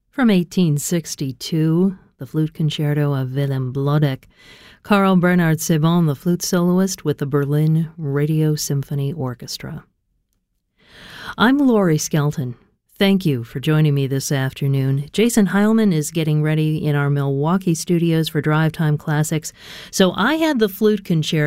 From 1862, the Flute Concerto of Willem Blodek. Carl Bernhard Sebon, the flute soloist with the Berlin Radio Symphony Orchestra. I'm Laurie Skelton. Thank you for joining me this afternoon. Jason Heilman is getting ready in our Milwaukee studios for Drive Time Classics, so I had the Flute Concerto